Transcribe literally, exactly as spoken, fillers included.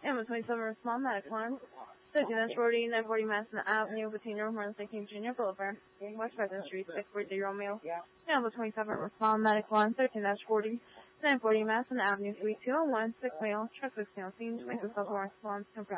Amber twenty-seven, respond, medic one. thirteen forty, nine forty Madison Avenue, between North Martin Luther King Junior Boulevard, West President Street, six forty Romeo. Amber twenty-seven, respond, medic one. thirteen forty, nine forty Madison Avenue, three two oh one, six male, truck sixteen, twenty-six South Response,